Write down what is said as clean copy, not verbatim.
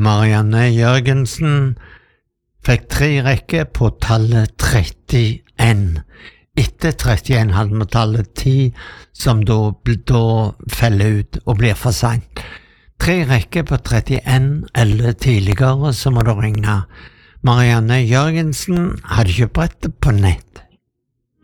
Marianne Jørgensen fikk 3 rekker på tallet 31. Etter 31 hadde vi tallet 10, som da feller ut og blir for sent. 3 rekker på 31 eller tidligere, så må du ringe. Marianne Jørgensen hadde ikke brettet på nett.